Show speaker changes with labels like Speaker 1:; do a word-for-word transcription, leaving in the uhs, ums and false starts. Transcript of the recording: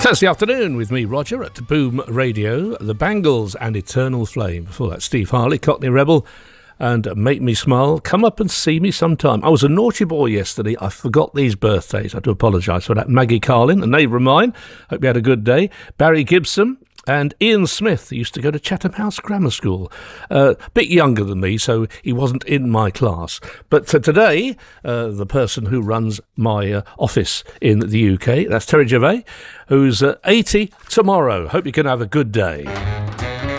Speaker 1: Thursday afternoon with me, Roger, at Boom Radio, The Bangles and Eternal Flame. Before that, Steve Harley, Cockney Rebel, and Make Me Smile. Come up and see me sometime. I was a naughty boy yesterday. I forgot these birthdays. I do apologise for that. Maggie Carlin, a neighbour of mine. Hope you had a good day. Barry Gibson. And Ian Smith used to go to Chatham House Grammar School. A uh, bit younger than me, so he wasn't in my class. But uh, today, uh, the person who runs my uh, office in the U K, that's Terry Gervais, who's uh, eighty tomorrow. Hope you can have a good day.